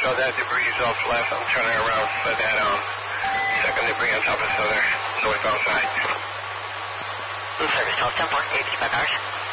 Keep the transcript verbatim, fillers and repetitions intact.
So that debris is off left. I'm turning around for that um, second debris on top of the other northbound side. Blue Service twelve ten four, A B C back ours.